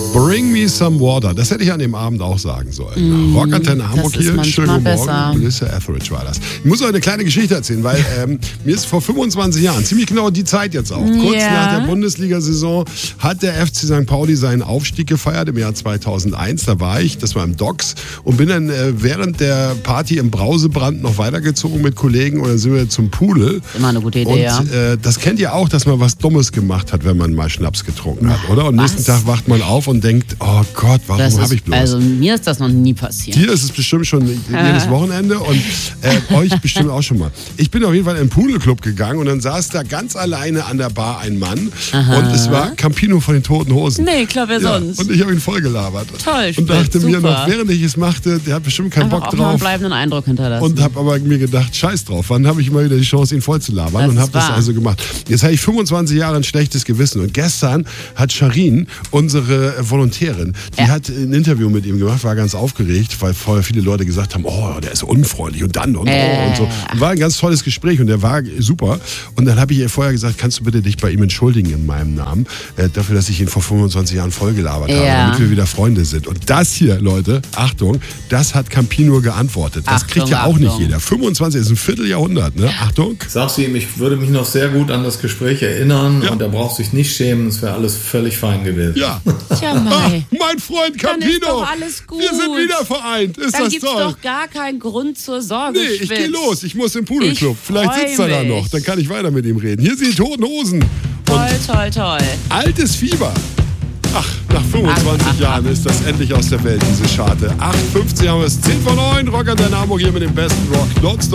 Bring me some water. Das hätte ich an dem Abend auch sagen sollen. Rockantenne Hamburg hier. Schönen guten Morgen. Melissa Etheridge war das. Ich muss euch eine kleine Geschichte erzählen, weil mir ist vor 25 Jahren, ziemlich genau die Zeit jetzt auch, kurz nach der Bundesliga-Saison, hat der FC St. Pauli seinen Aufstieg gefeiert im Jahr 2001. Da war ich, das war im Docks, und bin dann während der Party im Brausebrand noch weitergezogen mit Kollegen und dann sind wir zum Pool. Immer eine gute Idee, und, das kennt ihr auch, dass man was Dummes gemacht hat, wenn man mal Schnaps getrunken hat, oder? Und am nächsten Tag wacht man auf und denkt, oh Gott, warum habe ich bloß? Also mir ist das noch nie passiert. Dir ist es bestimmt schon jedes Wochenende und euch bestimmt auch schon mal. Ich bin auf jeden Fall in den Pudelclub gegangen und dann saß da ganz alleine an der Bar ein Mann und es war Campino von den Toten Hosen. Nee, klar, wer sonst? Und ich habe ihn voll gelabert. Toll, und dachte super. mir noch, während ich es machte, der hat bestimmt keinen Bock auch drauf. mal einen bleibenden Eindruck hinterlassen. Und habe aber mir gedacht, scheiß drauf, wann habe ich mal wieder die Chance, ihn voll zu labern? Und habe das also gemacht. Jetzt habe ich 25 Jahre ein schlechtes Gewissen und gestern hat Sharin, unsere Volontärin, die hat ein Interview mit ihm gemacht, war ganz aufgeregt, weil vorher viele Leute gesagt haben, oh, der ist unfreundlich und dann und so. War ein ganz tolles Gespräch und der war super. Und dann habe ich ihr vorher gesagt, kannst du bitte dich bei ihm entschuldigen in meinem Namen, dafür, dass ich ihn vor 25 Jahren voll gelabert habe, damit wir wieder Freunde sind. Und das hier, Leute, Achtung, das hat Campino geantwortet. Das kriegt ja auch nicht jeder. 25 ist ein Vierteljahrhundert, ne? Achtung. Sagst du ihm, ich würde mich noch sehr gut an das Gespräch erinnern und er braucht sich nicht schämen, es wäre alles völlig fein gewesen. Ja. Tja, Mai. Mein Freund Campino. Dann ist doch alles gut. Wir sind wieder vereint. Ist dann das gibt's toll? doch gar keinen Grund zur Sorge. Nee, ich gehe los. Ich muss im Pudelclub. Ich Vielleicht sitzt er da freu noch. mich. Dann kann ich weiter mit ihm reden. Hier sind die Toten Hosen. Toll. Altes Fieber. Ach, nach 25 Jahren ist das endlich aus der Welt, diese Scharte. 8:15 haben wir es. 10 vor 9. Rockantenne Hamburg hier mit dem besten Rock. Nonstop.